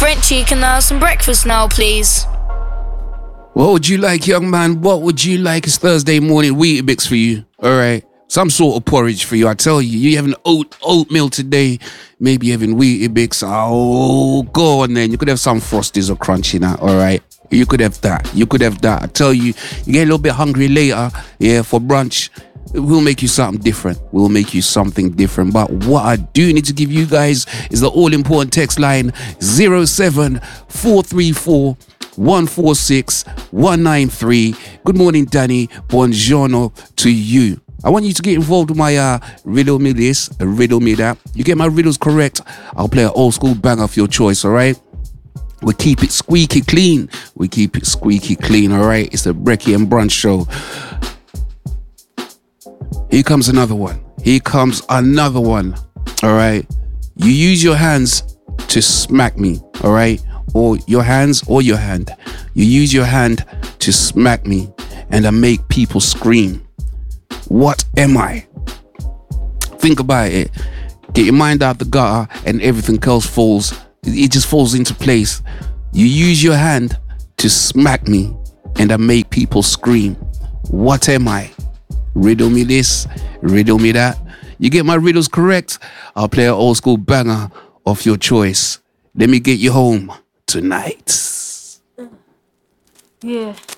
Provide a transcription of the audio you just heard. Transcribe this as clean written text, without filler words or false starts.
Frenchie, can I have some breakfast now, please? What would you like, young man? What would you like? It's Thursday morning Weetabix for you. All right. Some sort of porridge for you. I tell you, you having oatmeal today. Maybe having Weetabix. Oh, go on then. You could have some Frosties or Crunchy now. All right. You could have that. You could have that. I tell you, you get a little bit hungry later. Yeah, for brunch. We'll make you something different. We'll make you something different. But what I do need to give you guys is the all-important text line 07434 146 193. Good morning, Danny. Buongiorno to you. I want you to get involved with my riddle me this, riddle me that. You get my riddles correct, I'll play an old school banger of your choice, all right? We keep it squeaky clean. We keep it squeaky clean, all right? It's the Brekkie and Brunch show. Here comes another one. Here comes another one, all right? You use your hands to smack me, all right? Or your hands or your hand. You use your hand to smack me and I make people scream. What am I? Think about it. Get your mind out the gutter and everything else falls. It just falls into place. You use your hand to smack me and I make people scream. What am I? Riddle me this, riddle me that. You get my riddles correct, I'll play an old school banger of your choice. Let me get you home tonight. Yeah.